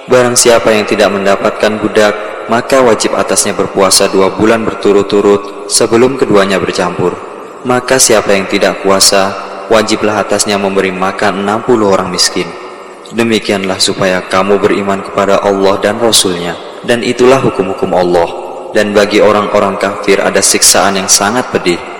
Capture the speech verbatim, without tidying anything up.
Barang siapa yang tidak mendapatkan budak, maka wajib atasnya berpuasa dua bulan berturut-turut sebelum keduanya bercampur. Maka siapa yang tidak puasa, wajiblah atasnya memberi makan enam puluh orang miskin. Demikianlah supaya kamu beriman kepada Allah dan Rasul-Nya, dan itulah hukum-hukum Allah. Dan bagi orang-orang kafir ada siksaan yang sangat pedih.